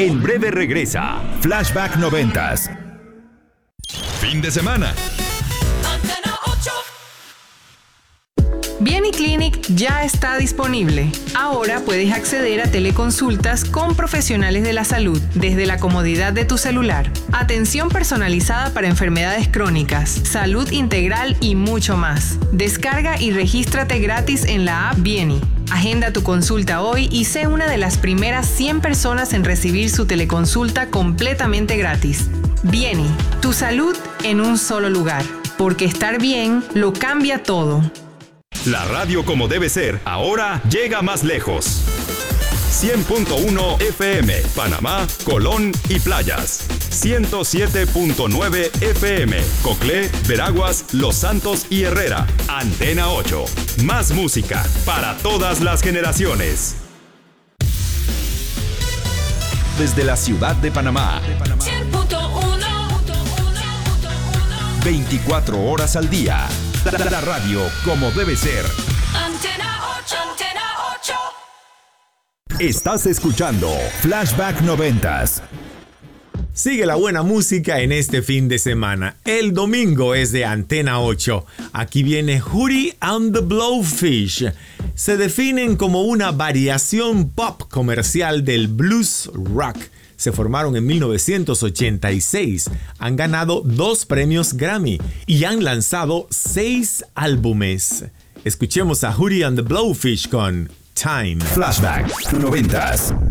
En breve regresa Flashback 90s. Fin de semana. Vieni Clinic ya está disponible. Ahora puedes acceder a teleconsultas con profesionales de la salud desde la comodidad de tu celular. Atención personalizada para enfermedades crónicas, salud integral y mucho más. Descarga y regístrate gratis en la app Vieni. Agenda tu consulta hoy y sé una de las primeras 100 personas en recibir su teleconsulta completamente gratis. Vieni, tu salud en un solo lugar. Porque estar bien lo cambia todo. La radio como debe ser, ahora llega más lejos. 100.1 FM, Panamá, Colón y Playas. 107.9 FM, Coclé, Veraguas, Los Santos y Herrera. Antena 8. Más música para todas las generaciones. Desde la ciudad de Panamá. 24 horas al día. La radio como debe ser. Antena 8, Antena 8. Estás escuchando Flashback 90s. Sigue la buena música en este fin de semana. El domingo es de Antena 8. Aquí viene Hootie and the Blowfish. Se definen como una variación pop comercial del blues rock. Se formaron en 1986, han ganado 2 premios Grammy y han lanzado 6 álbumes. Escuchemos a Hootie and the Blowfish con Time. Flashback 90s.